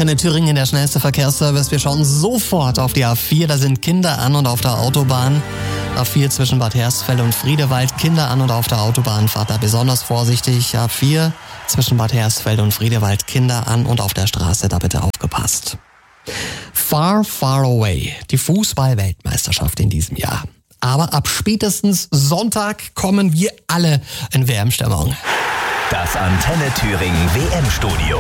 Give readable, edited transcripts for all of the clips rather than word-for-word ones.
Antenne Thüringen, der schnellste Verkehrsservice. Wir schauen sofort auf die A4, da sind Kinder an und auf der Autobahn. A4 zwischen Bad Hersfeld und Friedewald, Kinder an und auf der Autobahn, fahrt da besonders vorsichtig. A4 zwischen Bad Hersfeld und Friedewald, Kinder an und auf der Straße, da bitte aufgepasst. Far, far away, die Fußball-Weltmeisterschaft in diesem Jahr. Aber ab spätestens Sonntag kommen wir alle in WM-Stimmung. Das Antenne Thüringen WM-Studio.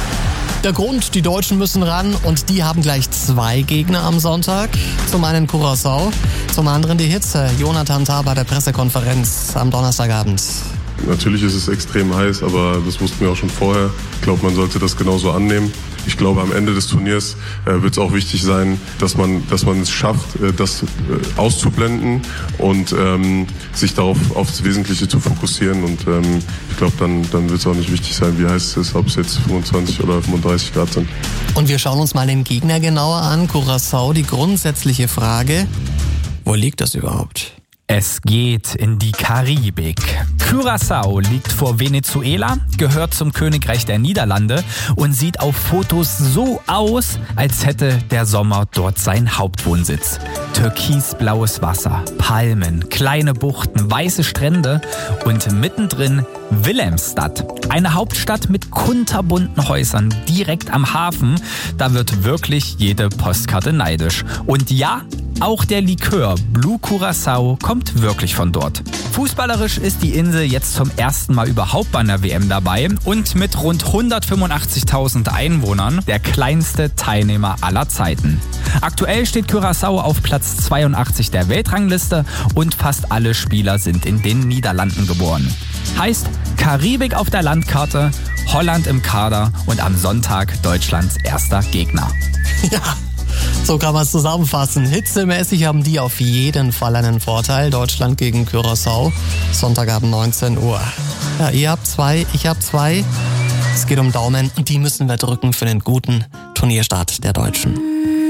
Der Grund, die Deutschen müssen ran und die haben gleich 2 Gegner am Sonntag. Zum einen Curaçao, zum anderen die Hitze. Jonathan Tah bei der Pressekonferenz am Donnerstagabend. Natürlich ist es extrem heiß, aber das wussten wir auch schon vorher. Ich glaube, man sollte das genauso annehmen. Ich glaube, am Ende des Turniers wird es auch wichtig sein, dass man es schafft, das auszublenden und sich darauf aufs Wesentliche zu fokussieren. Und ich glaube, dann wird es auch nicht wichtig sein, wie heiß es ist, ob es jetzt 25 oder 35 Grad sind. Und wir schauen uns mal den Gegner genauer an. Curaçao, die grundsätzliche Frage, wo liegt das überhaupt? Es geht in die Karibik. Curaçao liegt vor Venezuela, gehört zum Königreich der Niederlande und sieht auf Fotos so aus, als hätte der Sommer dort seinen Hauptwohnsitz. Türkisblaues Wasser, Palmen, kleine Buchten, weiße Strände und mittendrin Willemstad. Eine Hauptstadt mit kunterbunten Häusern direkt am Hafen. Da wird wirklich jede Postkarte neidisch. Und ja, auch der Likör Blue Curaçao kommt wirklich von dort. Fußballerisch ist die Insel jetzt zum ersten Mal überhaupt bei einer WM dabei und mit rund 185.000 Einwohnern der kleinste Teilnehmer aller Zeiten. Aktuell steht Curaçao auf Platz 82 der Weltrangliste und fast alle Spieler sind in den Niederlanden geboren. Heißt, Karibik auf der Landkarte, Holland im Kader und am Sonntag Deutschlands erster Gegner. Ja, so kann man es zusammenfassen. Hitzemäßig haben die auf jeden Fall einen Vorteil. Deutschland gegen Curaçao, Sonntagabend 19 Uhr. Ja, ihr habt 2, ich hab 2. Es geht um Daumen und die müssen wir drücken für den guten Turnierstart der Deutschen.